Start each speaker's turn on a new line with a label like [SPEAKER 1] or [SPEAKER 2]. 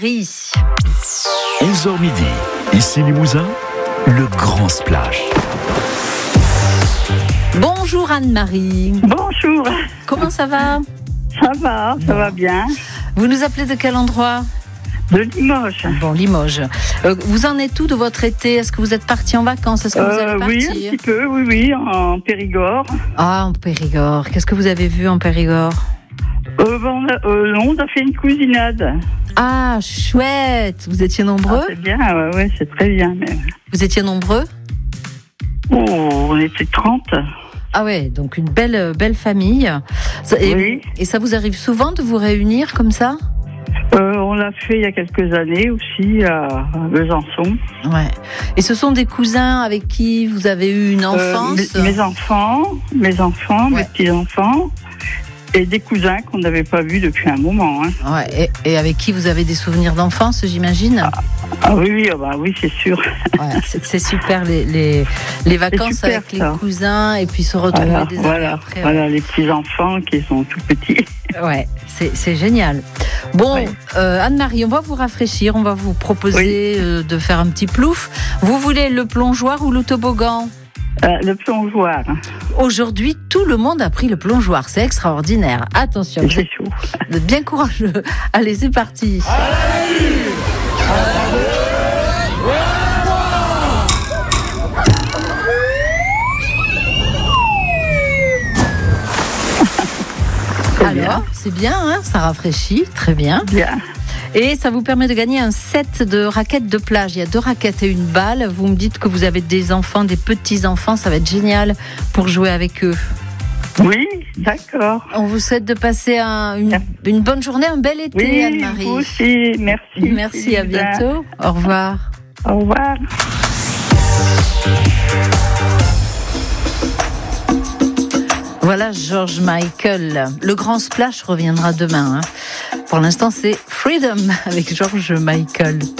[SPEAKER 1] Ries.
[SPEAKER 2] 11h midi, ici Limousin, le grand splash.
[SPEAKER 1] Bonjour Anne-Marie.
[SPEAKER 3] Bonjour,
[SPEAKER 1] Comment ça va?
[SPEAKER 3] ça va bien.
[SPEAKER 1] Vous nous appelez de quel endroit?
[SPEAKER 3] De Limoges.
[SPEAKER 1] Bon, Limoges. Vous en êtes où de votre été? Est-ce que vous êtes parti en vacances? Est-ce que vous allez
[SPEAKER 3] Oui,
[SPEAKER 1] partir?
[SPEAKER 3] un petit peu, oui, en Périgord.
[SPEAKER 1] Ah, en Périgord. Qu'est-ce que vous avez vu en Périgord?
[SPEAKER 3] Non, on a fait une cousinade.
[SPEAKER 1] Ah, chouette. Vous étiez nombreux?
[SPEAKER 3] C'est bien, ouais, c'est très bien même.
[SPEAKER 1] Vous étiez nombreux?
[SPEAKER 3] Oh, on était 30.
[SPEAKER 1] Ah ouais, donc une belle famille.
[SPEAKER 3] Oui.
[SPEAKER 1] Et ça vous arrive souvent de vous réunir comme ça?
[SPEAKER 3] On l'a fait il y a quelques années aussi à Besançon.
[SPEAKER 1] Ouais. Et ce sont des cousins avec qui vous avez eu une enfance?
[SPEAKER 3] Mes enfants,
[SPEAKER 1] Ouais.
[SPEAKER 3] mes petits-enfants. Et des cousins qu'on n'avait pas vus depuis un moment. Hein.
[SPEAKER 1] Ouais. Et avec qui vous avez des souvenirs d'enfance, j'imagine?
[SPEAKER 3] Ah oui, c'est sûr.
[SPEAKER 1] Ouais, c'est super les vacances
[SPEAKER 3] super,
[SPEAKER 1] avec les
[SPEAKER 3] ça.
[SPEAKER 1] cousins et puis se retrouver des années après.
[SPEAKER 3] Voilà, les petits-enfants qui sont tout petits.
[SPEAKER 1] Ouais, c'est génial. Bon,
[SPEAKER 3] Ouais.
[SPEAKER 1] Anne-Marie, on va vous rafraîchir, on va vous proposer de faire un petit plouf. Vous voulez le plongeoir ou le toboggan?
[SPEAKER 3] Le plongeoir,
[SPEAKER 1] Aujourd'hui, tout le monde a pris le plongeoir, c'est extraordinaire. Attention, vous
[SPEAKER 3] c'est
[SPEAKER 1] êtes,
[SPEAKER 3] chaud.
[SPEAKER 1] vous êtes bien courageux. Allez, c'est parti. Alors, c'est bien, hein, ça rafraîchit, très bien.
[SPEAKER 3] Bien.
[SPEAKER 1] Et ça vous permet de gagner un set de raquettes de plage. Il y a 2 raquettes et une balle. Vous me dites que vous avez des enfants, des petits-enfants, ça va être génial pour jouer avec eux.
[SPEAKER 3] Oui, d'accord.
[SPEAKER 1] On vous souhaite de passer une bonne journée, un bel été,
[SPEAKER 3] Oui,
[SPEAKER 1] Anne-Marie.
[SPEAKER 3] vous aussi, merci.
[SPEAKER 1] Merci, à bientôt. Au revoir.
[SPEAKER 3] Au revoir.
[SPEAKER 1] Voilà George Michael. Le grand splash reviendra demain. Pour l'instant, c'est Freedom avec George Michael.